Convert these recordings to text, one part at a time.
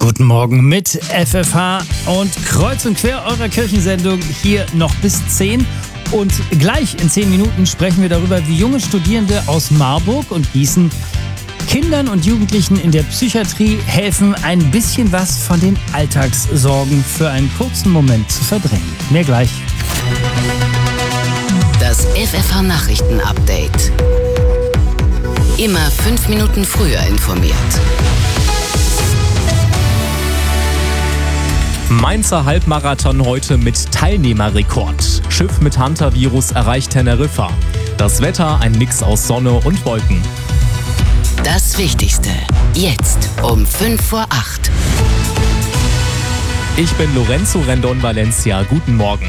Guten Morgen mit FFH und kreuz und quer eurer Kirchensendung hier noch bis 10. Und gleich in 10 Minuten sprechen wir darüber, wie junge Studierende aus Marburg und Gießen Kindern und Jugendlichen in der Psychiatrie helfen, ein bisschen was von den Alltagssorgen für einen kurzen Moment zu verdrängen. Mehr gleich. Das FFH-Nachrichten-Update. Immer 5 Minuten früher informiert. Mainzer Halbmarathon heute mit Teilnehmerrekord. Schiff mit Hantavirus erreicht Teneriffa. Das Wetter ein Mix aus Sonne und Wolken. Das Wichtigste, jetzt um 7:55. Ich bin Lorenzo Rendon Valencia. Guten Morgen.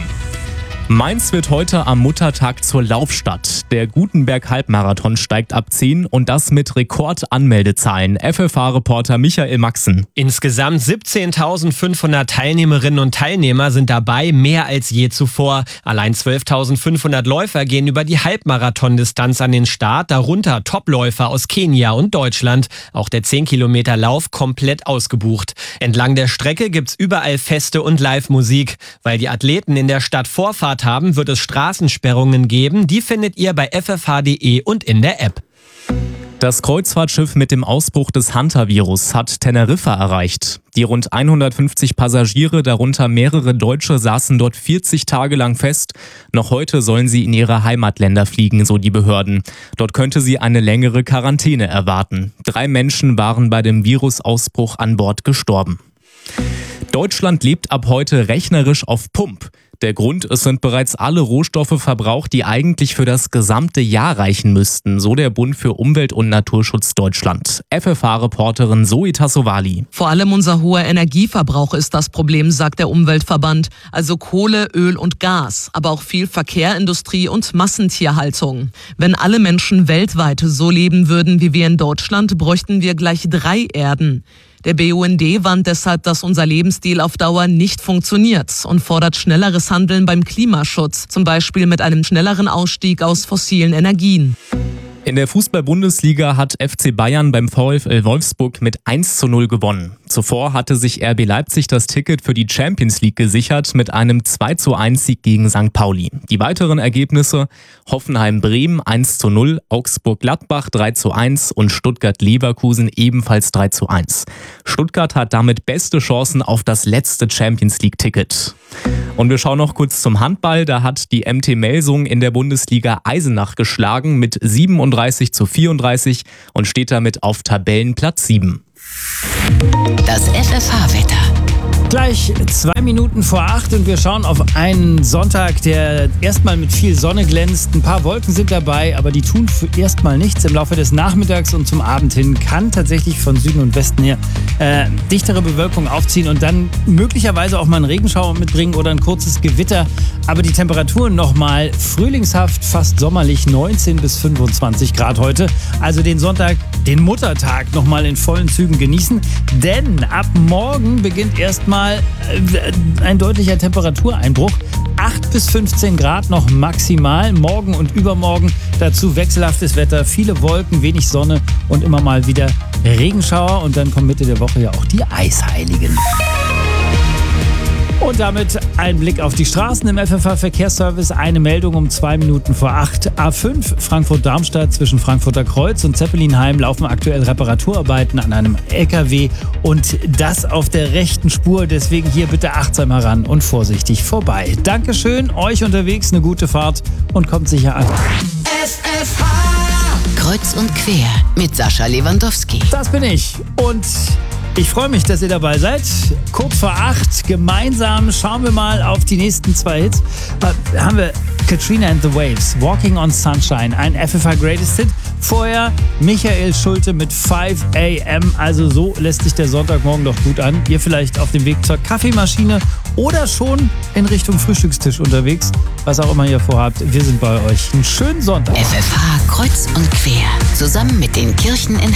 Mainz wird heute am Muttertag zur Laufstadt. Der Gutenberg-Halbmarathon steigt ab 10 und das mit Rekordanmeldezahlen. FFH-Reporter Michael Maxen. Insgesamt 17.500 Teilnehmerinnen und Teilnehmer sind dabei, mehr als je zuvor. Allein 12.500 Läufer gehen über die Halbmarathon-Distanz an den Start, darunter Topläufer aus Kenia und Deutschland. Auch der 10-Kilometer-Lauf komplett ausgebucht. Entlang der Strecke gibt's überall Feste und Live-Musik. Weil die Athleten in der Stadt Vorfahrt haben, wird es Straßensperrungen geben. Die findet ihr bei ffh.de und in der App. Das Kreuzfahrtschiff mit dem Ausbruch des Hantavirus hat Teneriffa erreicht. Die rund 150 Passagiere, darunter mehrere Deutsche, saßen dort 40 Tage lang fest. Noch heute sollen sie in ihre Heimatländer fliegen, so die Behörden. Dort könnte sie eine längere Quarantäne erwarten. 3 Menschen waren bei dem Virusausbruch an Bord gestorben. Deutschland lebt ab heute rechnerisch auf Pump. Der Grund, es sind bereits alle Rohstoffe verbraucht, die eigentlich für das gesamte Jahr reichen müssten, so der Bund für Umwelt- und Naturschutz Deutschland. FFH-Reporterin Zoe Tassovali. Vor allem unser hoher Energieverbrauch ist das Problem, sagt der Umweltverband. Also Kohle, Öl und Gas, aber auch viel Verkehr, Industrie und Massentierhaltung. Wenn alle Menschen weltweit so leben würden wie wir in Deutschland, bräuchten wir gleich 3 Erden. Der BUND warnt deshalb, dass unser Lebensstil auf Dauer nicht funktioniert und fordert schnelleres Handeln beim Klimaschutz, zum Beispiel mit einem schnelleren Ausstieg aus fossilen Energien. In der Fußball-Bundesliga hat FC Bayern beim VfL Wolfsburg mit 1:0 gewonnen. Zuvor hatte sich RB Leipzig das Ticket für die Champions League gesichert mit einem 2:1-Sieg gegen St. Pauli. Die weiteren Ergebnisse: Hoffenheim-Bremen 1:0, Augsburg-Gladbach 3:1 und Stuttgart-Leverkusen ebenfalls 3:1. Stuttgart hat damit beste Chancen auf das letzte Champions League-Ticket. Und wir schauen noch kurz zum Handball. Da hat die MT Melsungen in der Bundesliga Eisenach geschlagen mit 37:34 und steht damit auf Tabellenplatz 7. Das FFH-Wetter. Gleich 2 Minuten vor 8 und wir schauen auf einen Sonntag, der erstmal mit viel Sonne glänzt. Ein paar Wolken sind dabei, aber die tun für erstmal nichts. Im Laufe des Nachmittags und zum Abend hin kann tatsächlich von Süden und Westen her dichtere Bewölkung aufziehen und dann möglicherweise auch mal einen Regenschauer mitbringen oder ein kurzes Gewitter. Aber die Temperaturen nochmal frühlingshaft, fast sommerlich, 19 bis 25 Grad heute. Also den Sonntag, den Muttertag nochmal in vollen Zügen genießen. Denn ab morgen beginnt erstmal ein deutlicher Temperatureinbruch. 8 bis 15 Grad noch maximal. Morgen und übermorgen dazu wechselhaftes Wetter, viele Wolken, wenig Sonne und immer mal wieder Regenschauer. Und dann kommen Mitte der Woche ja auch die Eisheiligen. Und damit ein Blick auf die Straßen im FFH-Verkehrsservice. Eine Meldung um 2 Minuten vor 8. A5 Frankfurt-Darmstadt zwischen Frankfurter Kreuz und Zeppelinheim laufen aktuell Reparaturarbeiten an einem LKW und das auf der rechten Spur. Deswegen hier bitte achtsam heran und vorsichtig vorbei. Dankeschön, euch unterwegs eine gute Fahrt und kommt sicher an. FFH Kreuz und quer mit Sascha Lewandowski. Das bin ich und ich freue mich, dass ihr dabei seid. Kurz vor 8, gemeinsam schauen wir mal auf die nächsten 2 Hits. Haben wir Katrina and the Waves, Walking on Sunshine, ein FFH Greatest Hit. Vorher Michael Schulte mit 5 AM. Also so lässt sich der Sonntagmorgen doch gut an. Ihr vielleicht auf dem Weg zur Kaffeemaschine oder schon in Richtung Frühstückstisch unterwegs. Was auch immer ihr vorhabt, wir sind bei euch. Einen schönen Sonntag. FFH Kreuz und quer, zusammen mit den Kirchen in